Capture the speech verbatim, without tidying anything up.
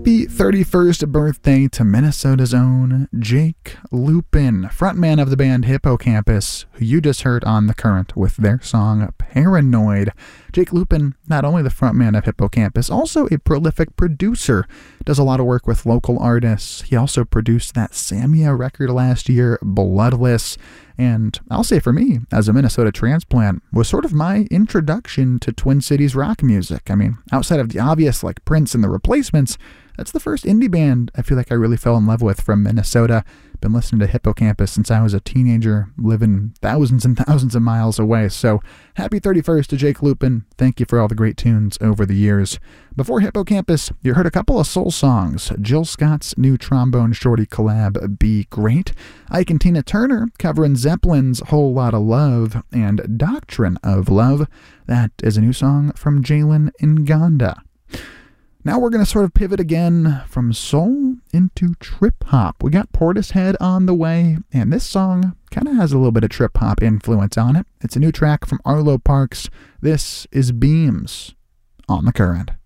Happy thirty-first birthday to Minnesota's own Jake Lupin, frontman of the band Hippocampus, who you just heard on The Current with their song Paranoid. Jake Lupin, not only the frontman of Hippocampus, also a prolific producer, does a lot of work with local artists. He also produced that Samia record last year, Bloodless, and I'll say for me, as a Minnesota transplant, was sort of my introduction to Twin Cities rock music. I mean, outside of the obvious like Prince and the Replacements, that's the first indie band I feel like I really fell in love with from Minnesota. Been listening to Hippocampus since I was a teenager, living thousands and thousands of miles away. So happy thirty-first to Jake Lupin. Thank you for all the great tunes over the years. Before Hippocampus, you heard a couple of soul songs. Jill Scott's new Trombone Shorty collab, Be Great. Ike and Tina Turner covering Zeppelin's Whole Lotta Love and Doctrine of Love. That is a new song from Jalen Nganda. Now we're going to sort of pivot again from soul into trip-hop. We got Portishead on the way, and this song kind of has a little bit of trip-hop influence on it. It's a new track from Arlo Parks. This is Beams on The Current.